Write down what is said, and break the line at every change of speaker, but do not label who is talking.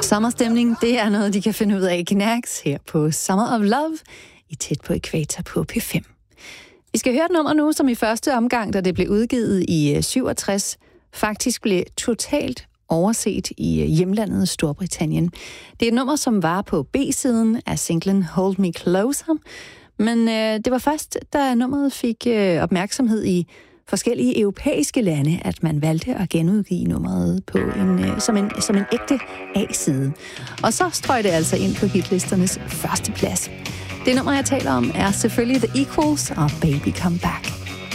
Sommerstemning, det er noget, de kan finde ud af i Knacks her på Summer of Love i Tæt på Ækvator på P5. Vi skal høre et nummer nu, som i første omgang, da det blev udgivet i 67, faktisk blev totalt overset i hjemlandet Storbritannien. Det er et nummer, som var på B-siden af singlen Hold Me Closer, men det var først, da nummeret fik opmærksomhed i forskellige europæiske lande, at man valgte at genudgive nummeret på som en ægte A-side. Og så strøg det altså ind på hitlisternes første plads. Det nummer, jeg taler om, er selvfølgelig The Equals og Baby Come Back.